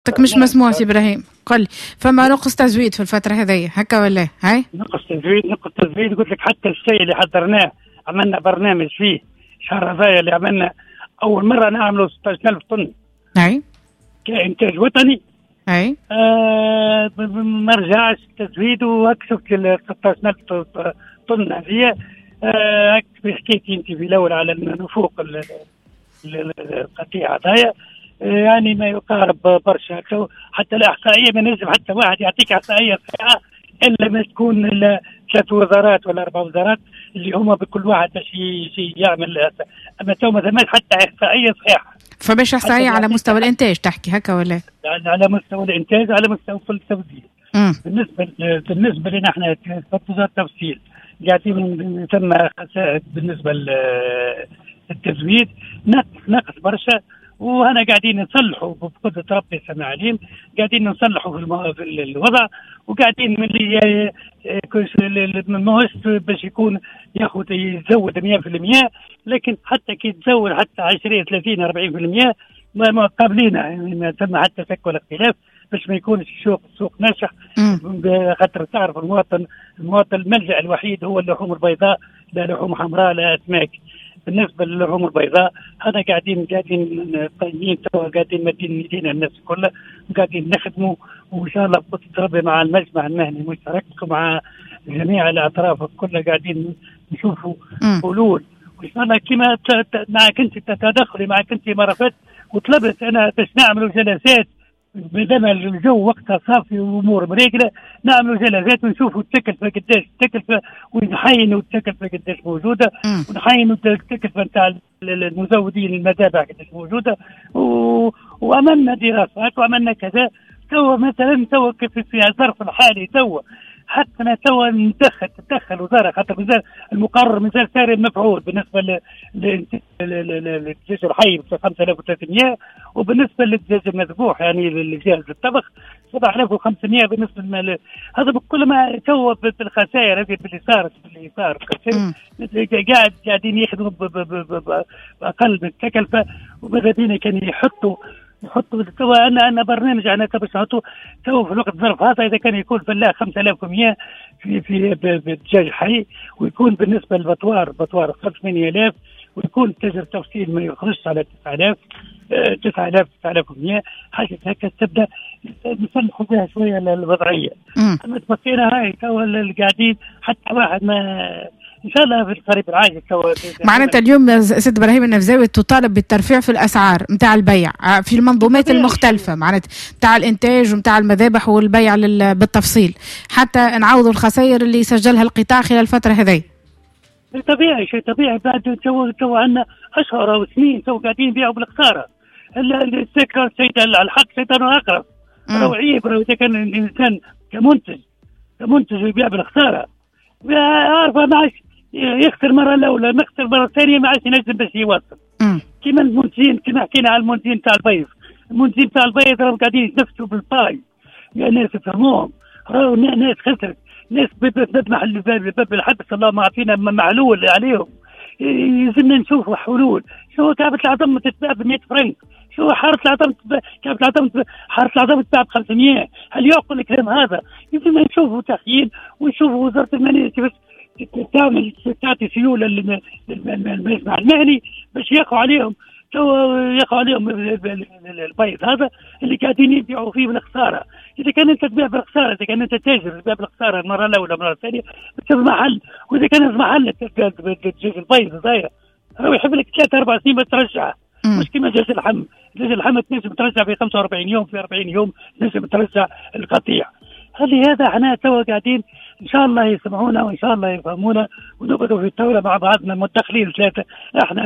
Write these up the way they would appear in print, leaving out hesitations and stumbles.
مش مسموع سي ابراهيم. قل فما نقص تزويد في الفتره هذيا هكا ولا هاي؟ نقص تزويد قلت لك. حتى الشيء اللي حضرناه عملنا برنامج فيه شهر هذايا اللي عملنا اول مره نعملوا 16,000 طن اي كانتاج وطني. اي ما رجعش تزويد واكشف 16,000 طن هذه. حكيتي انت في الاول على النفوق القطيعه هذايا، يعني ما يقارب برشا. حتى الاحصائيه ما نجم حتى واحد يعطيك احصائيه صحيحه الا ما تكون 3 وزارات ولا 4 وزارات اللي هما بكل واحد باش يعمل. اما تو ما ثماش حتى احصائيه صحيحه. فباش احصائيه على مستوى الانتاج تحكي هكا ولا؟ على مستوى الانتاج، على مستوى كل التوزيع. بالنسبه لنا احنا كوزاره التوصيل قاعدين ثم خسائر بالنسبه للتزويد، نقص برشا. وهنا قاعدين نصلحوا بقدرة ربي سمع عليم، قاعدين نصلحوا في الوضع، وقاعدين من اللي ماهوش باش يكون ياخذ يزود 100%، لكن حتى كي تزود حتى 20 30 40% ما قابلين، يعني ما تم حتى شك ولا اختلاف باش ما يكونش السوق ناجح. خاطر تعرف المواطن الملجأ الوحيد هو اللحوم البيضاء، لا لحوم حمراء لا اسماك. بالنسبه للحوم البيضاء هذا قاعدين طيبين توا، قاعدين مدين ايدينا الناس كلها، وقاعدين نخدموا، وان شاء الله بقدرة مع المجمع المهني المشترك ومع جميع الاطراف كلها قاعدين نشوفوا حلول. وان شاء الله كما معك انت تتدخلي معك انت مره فاتت وطلبت انا باش نعملوا جلسات بدل الجو وقتها صافي وامور مريقله، نعملوا جلسات ونشوفوا التكلفه قداش التكلفه، ونحينوا التكلفه قداش موجوده، ونحينوا التكلفه نتاع المزودين المذابح قداش موجوده، وعملنا دراسات وعملنا كذا. تو مثلا في الظرف الحالي حتى انا تدخل وزاره، خاطر مازال المقرر مازال ساري المفعول بالنسبه للدجاج الحي ب 5300، وبالنسبه للدجاج المذبوح يعني للجهاز الطبخ 7500. بالنسبه هذا بكل ما تو بالخسائر هذه اللي صارت قاعدين يخدموا باقل من التكلفه، وماذا بينا كان يحطوا توا أنا برنامج أنا باش نحطوا توا في الوقت الظرف هذا. إذا كان يكون فلاح 5100 في بالدجاج حي، ويكون بالنسبة للبطوار 8000، ويكون تاجر التوصيل ما يخرجش على 9100 حاجة هكا، تبدأ نصلحوا بها شوية الوضعية. أما تبقينا هاي توا اللي قاعدين حتى واحد ما ان شاء الله في القريب العاجل. معناتها اليوم سيد ابراهيم النفزاوي تطالب بالترفيع في الاسعار نتاع البيع في المنظومات المختلفه، معناتها نتاع الانتاج ونتاع المذابح والبيع بالتفصيل، حتى نعوضوا الخسائر اللي سجلها القطاع خلال الفتره هذه. شيء طبيعي بعد تو عندنا اشهر او سنين تو قاعدين يبيعوا بالخساره. السكر سيد الحق شيطان اقرب. لو عيب اذا كان الانسان كمنتج يبيع بالخساره، عارفه ما عادش يخسر مره الاولى، نخسر مره الثانيه ما عادش ينجم باش يوصل. كما المنتجين، كما حكينا على المنتجين تاع البيض، المنتجين تاع البيض راهم قاعدين يتنفسوا بالباي. يا ناس فهموهم، راهو ناس خسرت، ناس بتذبح باب الحبس الله ما عطينا معلول عليهم. يلزمنا نشوفوا حلول. شو كعبة العظم تتباع ب 100 فرنك، شو حارة العظم حارة العظم تتباع ب 500. هل يعقل الكلام هذا؟ يمكن نشوفوا تخييل، ونشوفوا وزارة المالية كيفاش تعطي سيولة للمجمع المهني باش يقعوا عليهم البيض هذا اللي قاعدين يبيعوا فيه بالخساره. اذا كان انت تبيع بالخساره، اذا كان انت تاجر تبيع بالخساره المره الاولى المره الثانيه بتصير محل، واذا كان المحل الدجاج البيض هذايا راهو يحب لك 3 4 سنين بترجعه، مش كما دجاج اللحم. دجاج اللحم تنجم ترجع في 45 يوم، في 40 يوم تنجم ترجع القطيع. هذا احنا توا قاعدين ان شاء الله يسمعونا وان شاء الله يفهمونا، ونقعدوا في الدوله مع بعضنا متدخلين 3. احنا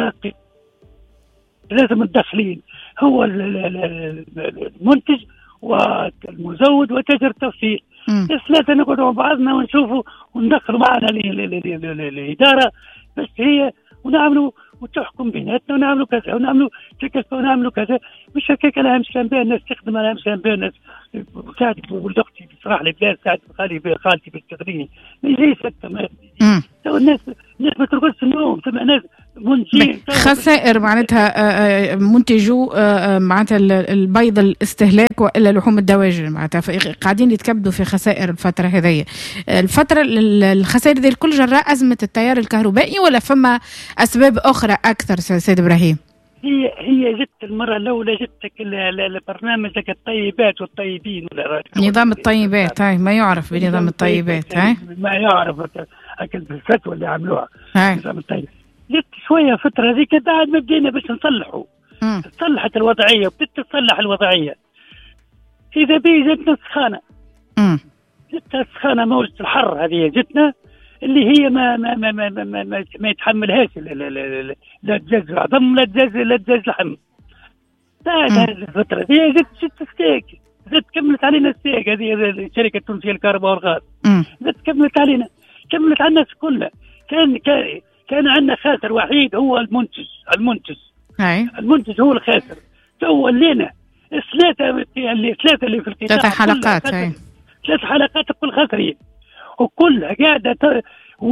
لازم الداخلين هو المنتج والمزود وتاجر التوصيل، الثلاثه نقعدوا مع بعضنا ونشوفوا وندخلوا معنا الاداره بس هي ونعملوا وتحكم بيناتنا، ونعملوا كذا ونعملوا تكلفه ونعملوا كذا. مش هكاك. لها مش كان بها الناس تخدم، لها مش كان بها الناس. ساعدت ولد اختي بصراحه البلاد، ساعدت خالتي بالتغنيني ما يجيش هكا. الناس ما ترقدش النوم، ثم ناس منتجين خسائر معناتها منتجو معناتها البيض الاستهلاك والا لحوم الدواجن، معناتها قاعدين يتكبدوا في خسائر الفتره هذه. الفتره الخسائر دي الكل جراء ازمه التيار الكهربائي ولا فما اسباب اخرى اكثر سيد ابراهيم؟ هي جت المره الاولى جتك البرنامج الطيبات والطيبين، نظام الطيبات هاي ما يعرف بنظام الطيبات، هاي ما يعرف الفتوى اللي عملوها نظام الطيب. جت شويه فتره ذيك بعد ما بدينا باش نصلحوا. صلحت الوضعيه وبدت تصلح الوضعيه. اذا بي جتنا سخانه، جتنا سخانه موجه الحر هذه جتنا اللي هي ما يتحملهاش لا دجاج عظم لا دجاج لحم. بعد هذه الفتره هي جت ستيك، جت كملت علينا الستيك. هذه الشركه التونسيه للكهرباء والغاز جت كملت علينا، كملت على الناس كلها. كان عندنا خاسر وحيد هو المنتج. المنتج هو الخاسر. تو ولينا ثلاثه اللي في القطاع، 3 حلقات، 3 حلقات الكل خاسرين وكلها قاعده.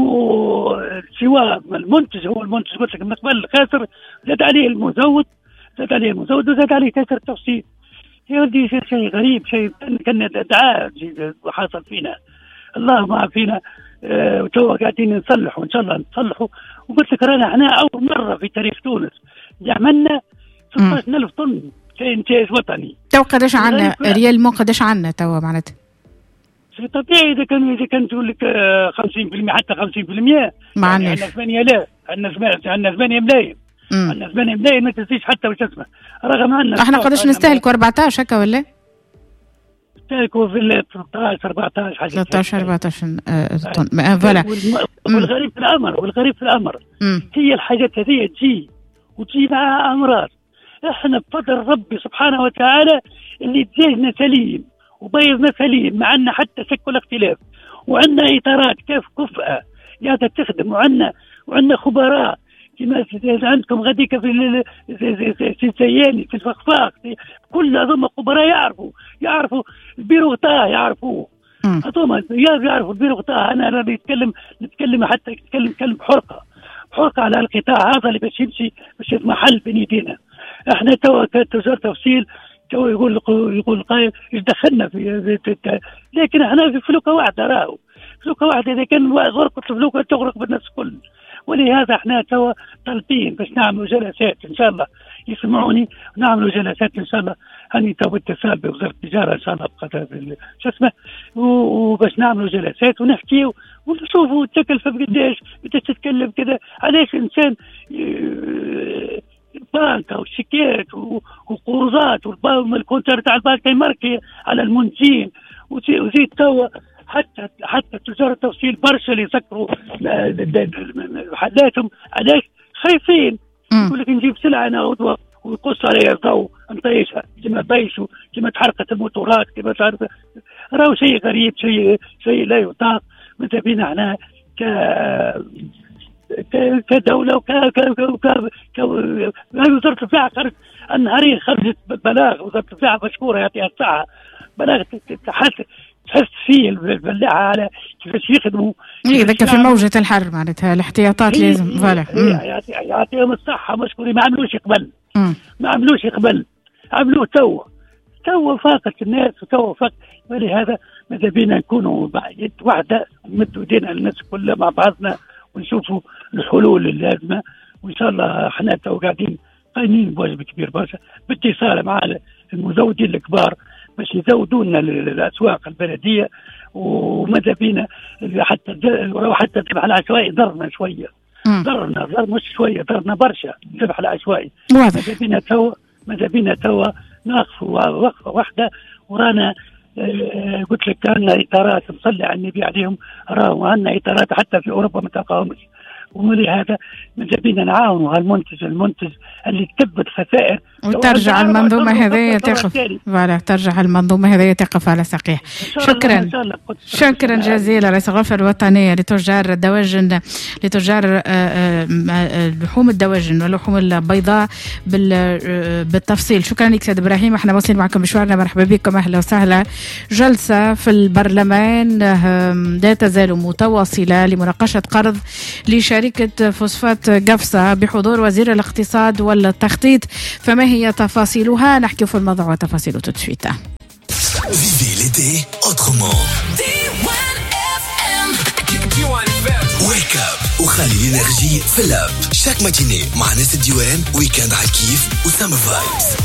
سواء المنتج هو المنتج قلت لك من قبل الخاسر، زاد عليه المزود وزاد عليه تاثير التوصيل. يا ولدي شيء غريب، شيء كان دعاء حاصل فينا. الله ما فينا. تو قاعدين نصلحوا ان شاء الله نصلحوا. وقلت لك رانا احنا اول مره في تاريخ تونس عملنا 16,000 طن كإنتاج وطني. تو قداش عنا ريال مو قداش عنا تو معناتها؟ شيء طبيعي. إذا كان تقول لك 50% حتى 50% ما عندنا 8,000، عندنا 8 ملايين، عندنا 8 ملايين ما تزيدش حتى وش اسمه. رغم عندنا احنا قداش نستهلكوا 14 هكا ولا؟ نستهلكوا في 13 14 حاجه 13 14 طن فوالا. والغريب في الامر هي الحاجات هذه تجي معها امراض. احنا بفضل ربي سبحانه وتعالى اللي دجاجنا سليم وبيضنا سليم، مع عندنا حتى شك ولا اختلاف، وعندنا اطارات كفءه قاعده تخدم، وعندنا خبراء كما عندكم غاديك في السياني في الفخفاق، كل هذوما خبراء يعرفوا البيروغطاه، يعرفوه هذوما يعرفوا البيروغطاه. انا راني نتكلم حتى نتكلم حرقه على القطاع هذا اللي باش يمشي باش يضمحل بين يدينا. احنا توا كتوزير تفصيل تو يقول قايل ايش دخلنا في لكن احنا في فلوكه واحده. راهو فلوكه واحده، اذا كان غرقت الفلوكه تغرق بالناس الكل. ولهذا احنا توا طالبين باش نعملوا جلسات ان شاء الله، يسمعوني، نعملوا جلسات ان شاء الله. هاني تو اتصال بوزاره التجاره ان شاء الله بقى شو اسمه، وباش نعملوا جلسات ونحكيوا ونشوفوا التكلفه قداش تتكلم كذا. علاش انسان البنك او الشيكات وقروضات والكونتر تاع البنك يمركي على المنتجين، وزيد توا حتى تجار التوصيل برشا اللي يسكروا محلاتهم. علاش خايفين؟ يقول لك نجيب سلعه انا غدوه ويقص عليها الضوء نطيشها كما طيشوا، كما تحرقت الموتورات، كما تعرف. راهو شيء غريب، شيء لا يطاق. ماذا بينا احنا كدولة وزارة الدفاع النهارية خرجت بلاغ. وزارة الدفاع مشكورة يعطيها الصحة، بلاغ تحس فيه البلاعة على كيفاش يخدموا. ذاك في موجة الحر معناتها الاحتياطات لازم فوالا. يعطيهم الصحة مشكورين. ما عملوش قبل، عملوه توا فاقت الناس وتوا فاقت. ولهذا ماذا بينا نكونوا يد واحدة ونمدوا ايدينا الناس كلها مع بعضنا ونشوفوا الحلول اللازمة. وإن شاء الله احنا تو قاعدين قايمين بواجب كبير برشا باتصال مع المزودين الكبار باش يزودوا لنا الأسواق البلدية. وماذا بينا حتى الذبح العشوائي ضرنا شوية، ضرنا مش شوية، ضرنا برشا الذبح العشوائي. ماذا بينا توا ناقفوا وقفة واحدة. ورانا قلت لك عندنا إطارات نصلي على النبي عليهم، راهو عندنا إطارات حتى في أوروبا ما تلقاهمش. ولهذا ماذا بينا نعاونوا هالمنتج اللي تثبت خسائر وترجع المنظومة هذه تقف. ترجع المنظومة هذه تقف على ساقيه. شكرا جزيلا رئيس الغرفة الوطنية لتجار الدواجن، لتجار لحوم الدواجن واللحوم البيضاء بالتفصيل. شكرا لك سيد إبراهيم. احنا واصلين معكم مشوارنا، مرحبا بكم، أهلا وسهلا. جلسة في البرلمان لا تزال متواصلة لمناقشة قرض لشركة فوسفات قفصة بحضور وزير الاقتصاد والتخطيط. فما هي تفاصيلها؟ نحكي في الموضوع وتفاصيله تدشويته. Vivez l'été autrement. Wake up وخلي الانرجي في اللاب. chaque matinée مع ناس الديوان ويكاند على الكيف وسام فايبس.